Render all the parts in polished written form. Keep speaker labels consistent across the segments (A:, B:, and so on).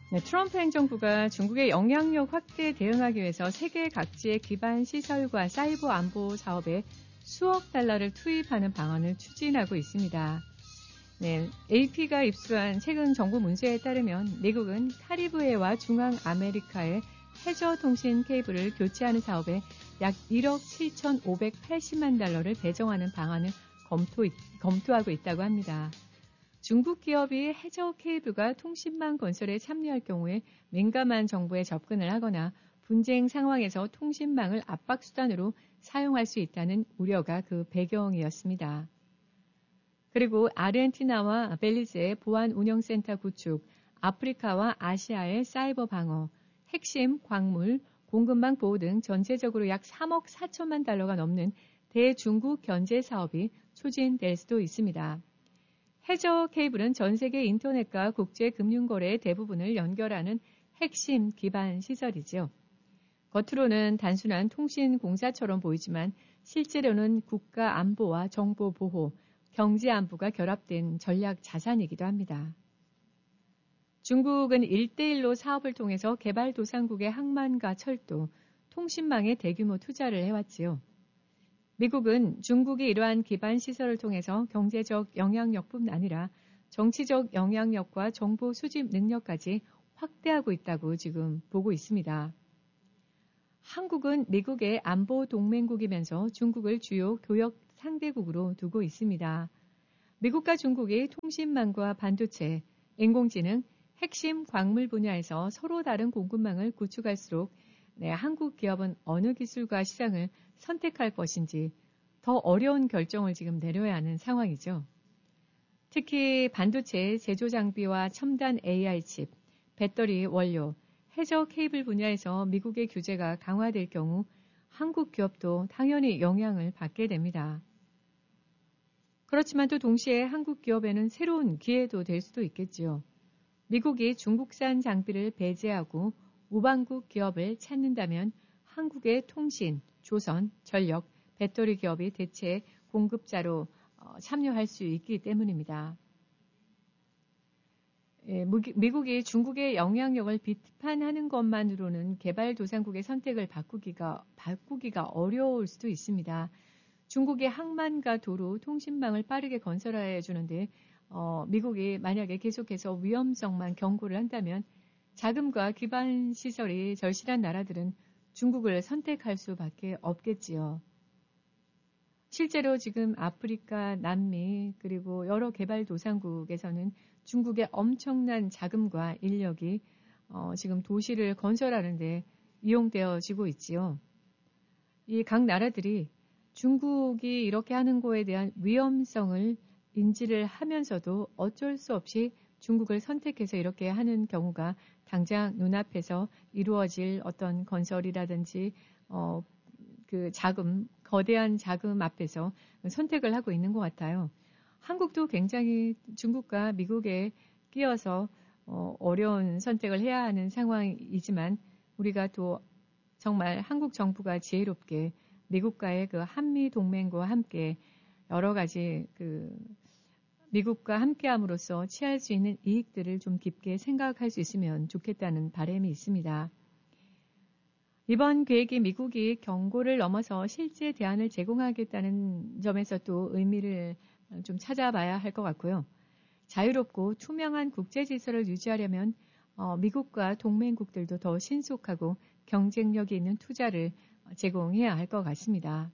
A: 네, 트럼프 행정부가 중국의 영향력 확대에 대응하기 위해서 세계 각지의 기반 시설과 사이버 안보 사업에 수억 달러를 투입하는 방안을 추진하고 있습니다. 네, AP가 입수한 최근 정부 문서에 따르면 미국은 카리브해와 중앙아메리카의 해저 통신 케이블을 교체하는 사업에 약 1억 7,580만 달러를 배정하는 방안을 검토하고 있다고 합니다. 중국 기업이 해저 케이블과 통신망 건설에 참여할 경우에 민감한 정보에 접근을 하거나 분쟁 상황에서 통신망을 압박수단으로 사용할 수 있다는 우려가 그 배경이었습니다. 그리고 아르헨티나와 벨리즈의 보안 운영센터 구축, 아프리카와 아시아의 사이버 방어, 핵심 광물, 공급망 보호 등 전체적으로 약 3억 4천만 달러가 넘는 대중국 견제 사업이 추진될 수도 있습니다. 해저 케이블은 전 세계 인터넷과 국제 금융거래의 대부분을 연결하는 핵심 기반 시설이죠. 겉으로는 단순한 통신 공사처럼 보이지만 실제로는 국가 안보와 정보 보호, 경제 안보가 결합된 전략 자산이기도 합니다. 중국은 1대1로 사업을 통해서 개발도상국의 항만과 철도, 통신망에 대규모 투자를 해왔지요. 미국은 중국이 이러한 기반 시설을 통해서 경제적 영향력뿐 아니라 정치적 영향력과 정보 수집 능력까지 확대하고 있다고 지금 보고 있습니다. 한국은 미국의 안보 동맹국이면서 중국을 주요 교역 상대국으로 두고 있습니다. 미국과 중국이 통신망과 반도체, 인공지능, 핵심 광물 분야에서 서로 다른 공급망을 구축할수록 한국 기업은 어느 기술과 시장을 선택할 것인지 더 어려운 결정을 지금 내려야 하는 상황이죠. 특히 반도체 제조 장비와 첨단 AI 칩, 배터리 원료, 해저 케이블 분야에서 미국의 규제가 강화될 경우 한국 기업도 당연히 영향을 받게 됩니다. 그렇지만 또 동시에 한국 기업에는 새로운 기회도 될 수도 있겠지요. 미국이 중국산 장비를 배제하고 우방국 기업을 찾는다면 한국의 통신, 조선, 전력, 배터리 기업이 대체 공급자로 참여할 수 있기 때문입니다. 미국이 중국의 영향력을 비판하는 것만으로는 개발도상국의 선택을 바꾸기가 어려울 수도 있습니다. 중국의 항만과 도로, 통신망을 빠르게 건설해 주는데 미국이 만약에 계속해서 위험성만 경고를 한다면 자금과 기반 시설이 절실한 나라들은 중국을 선택할 수밖에 없겠지요. 실제로 지금 아프리카, 남미 그리고 여러 개발도상국에서는 중국의 엄청난 자금과 인력이 지금 도시를 건설하는 데 이용되어지고 있지요. 이 각 나라들이 중국이 이렇게 하는 거에 대한 위험성을 인지를 하면서도 어쩔 수 없이 중국을 선택해서 이렇게 하는 경우가 당장 눈앞에서 이루어질 어떤 건설이라든지 그 자금, 거대한 자금 앞에서 선택을 하고 있는 것 같아요. 한국도 굉장히 중국과 미국에 끼어서 어려운 선택을 해야 하는 상황이지만 우리가 또 정말 한국 정부가 지혜롭게 미국과의 그 한미 동맹과 함께 여러 가지 그 미국과 함께함으로써 취할 수 있는 이익들을 좀 깊게 생각할 수 있으면 좋겠다는 바람이 있습니다. 이번 계획이 미국이 경고를 넘어서 실제 대안을 제공하겠다는 점에서 또 의미를 좀 찾아봐야 할 것 같고요. 자유롭고 투명한 국제 질서를 유지하려면 미국과 동맹국들도 더 신속하고 경쟁력이 있는 투자를 제공해야 할 것 같습니다.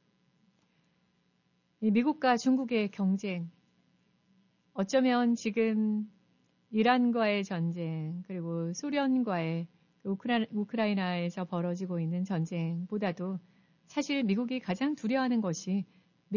A: 미국과 중국의 경쟁, 어쩌면 지금 이란과의 전쟁, 그리고 소련과의 우크라이나에서 벌어지고 있는 전쟁보다도 사실 미국이 가장 두려워하는 것이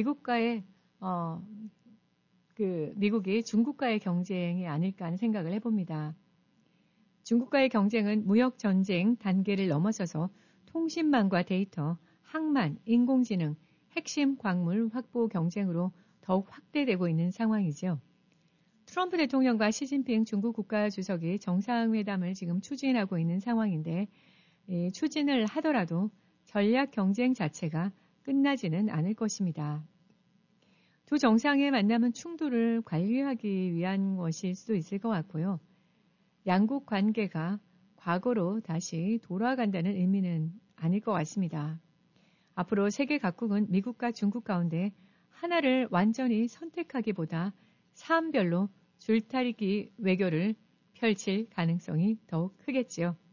A: 미국이 중국과의 경쟁이 아닐까 하는 생각을 해봅니다. 중국과의 경쟁은 무역 전쟁 단계를 넘어서서 통신망과 데이터, 항만, 인공지능, 핵심 광물 확보 경쟁으로 더욱 확대되고 있는 상황이죠. 트럼프 대통령과 시진핑 중국 국가주석이 정상회담을 지금 추진하고 있는 상황인데 추진을 하더라도 전략 경쟁 자체가 끝나지는 않을 것입니다. 두 정상의 만남은 충돌을 관리하기 위한 것일 수도 있을 것 같고요. 양국 관계가 과거로 다시 돌아간다는 의미는 아닐 것 같습니다. 앞으로 세계 각국은 미국과 중국 가운데 하나를 완전히 선택하기보다 사안별로 줄타리기 외교를 펼칠 가능성이 더욱 크겠지요.